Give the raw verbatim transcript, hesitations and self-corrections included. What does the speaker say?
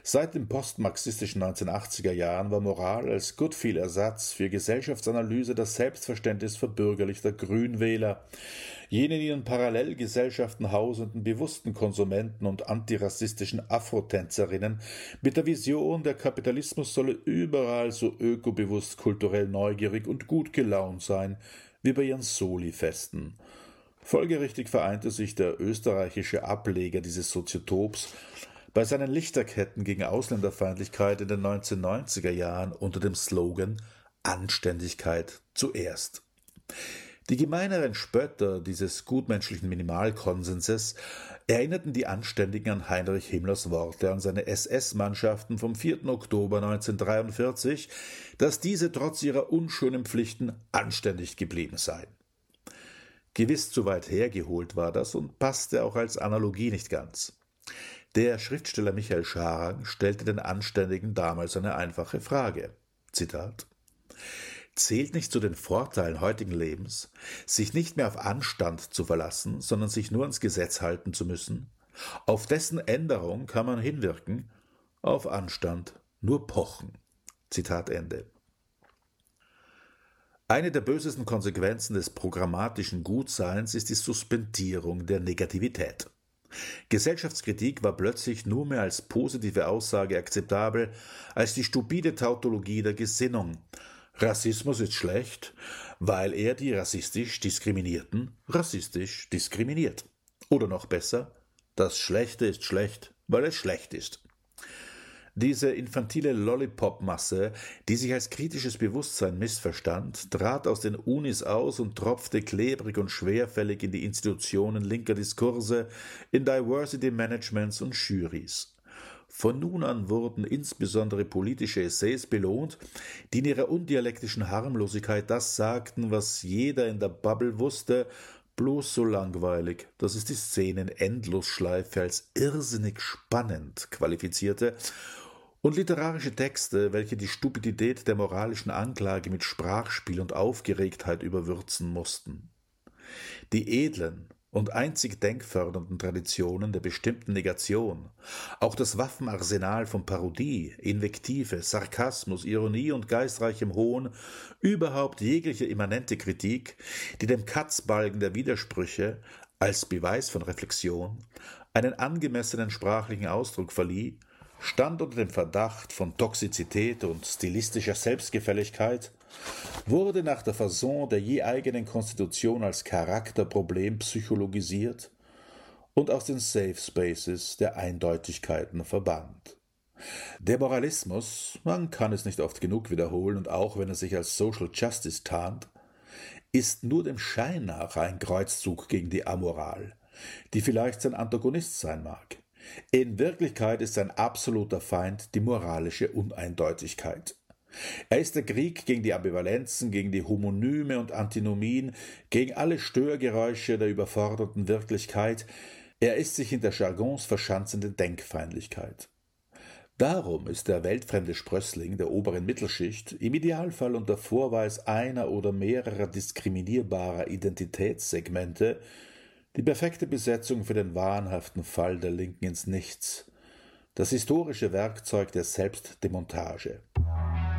Seit den postmarxistischen neunzehnhundertachtziger Jahren war Moral als Goodfeel-Ersatz für Gesellschaftsanalyse das Selbstverständnis verbürgerlichter Grünwähler, jene in ihren Parallelgesellschaften hausenden bewussten Konsumenten und antirassistischen Afrotänzerinnen mit der Vision, der Kapitalismus solle überall so ökobewusst, kulturell neugierig und gut gelaunt sein, wie bei ihren Soli-Festen. Folgerichtig vereinte sich der österreichische Ableger dieses Soziotops bei seinen Lichterketten gegen Ausländerfeindlichkeit in den neunzehnhundertneunziger Jahren unter dem Slogan »Anständigkeit zuerst«. Die gemeineren Spötter dieses gutmenschlichen Minimalkonsenses erinnerten die Anständigen an Heinrich Himmlers Worte an seine S S-Mannschaften vom vierten Oktober neunzehnhundertdreiundvierzig, dass diese trotz ihrer unschönen Pflichten anständig geblieben seien. Gewiss zu weit hergeholt war das und passte auch als Analogie nicht ganz. Der Schriftsteller Michael Scharang stellte den Anständigen damals eine einfache Frage. Zitat: Zählt nicht zu den Vorteilen heutigen Lebens, sich nicht mehr auf Anstand zu verlassen, sondern sich nur ans Gesetz halten zu müssen? Auf dessen Änderung kann man hinwirken, auf Anstand nur pochen. Zitat Ende. Eine der bösesten Konsequenzen des programmatischen Gutseins ist die Suspendierung der Negativität. Gesellschaftskritik war plötzlich nur mehr als positive Aussage akzeptabel als die stupide Tautologie der Gesinnung. Rassismus ist schlecht, weil er die rassistisch Diskriminierten rassistisch diskriminiert. Oder noch besser, das Schlechte ist schlecht, weil es schlecht ist. Diese infantile Lollipop-Masse, die sich als kritisches Bewusstsein missverstand, trat aus den Unis aus und tropfte klebrig und schwerfällig in die Institutionen linker Diskurse, in Diversity-Managements und Jurys. Von nun an wurden insbesondere politische Essays belohnt, die in ihrer undialektischen Harmlosigkeit das sagten, was jeder in der Bubble wusste, bloß so langweilig, dass es die Szene in Endlosschleife als irrsinnig spannend qualifizierte, und literarische Texte, welche die Stupidität der moralischen Anklage mit Sprachspiel und Aufgeregtheit überwürzen mussten. Die edlen und einzig denkfördernden Traditionen der bestimmten Negation, auch das Waffenarsenal von Parodie, Invektive, Sarkasmus, Ironie und geistreichem Hohn, überhaupt jegliche immanente Kritik, die dem Katzbalgen der Widersprüche als Beweis von Reflexion einen angemessenen sprachlichen Ausdruck verlieh, stand unter dem Verdacht von Toxizität und stilistischer Selbstgefälligkeit, wurde nach der Fasson der je eigenen Konstitution als Charakterproblem psychologisiert und aus den Safe Spaces der Eindeutigkeiten verbannt. Der Moralismus, man kann es nicht oft genug wiederholen und auch wenn er sich als Social Justice tarnt, ist nur dem Schein nach ein Kreuzzug gegen die Amoral, die vielleicht sein Antagonist sein mag. In Wirklichkeit ist sein absoluter Feind die moralische Uneindeutigkeit. Er ist der Krieg gegen die Ambivalenzen, gegen die Homonyme und Antinomien, gegen alle Störgeräusche der überforderten Wirklichkeit. Er ist sich in der Jargons verschanzende Denkfeindlichkeit. Darum ist der weltfremde Sprössling der oberen Mittelschicht im Idealfall unter Vorweis einer oder mehrerer diskriminierbarer Identitätssegmente die perfekte Besetzung für den wahnhaften Fall der Linken ins Nichts, das historische Werkzeug der Selbstdemontage.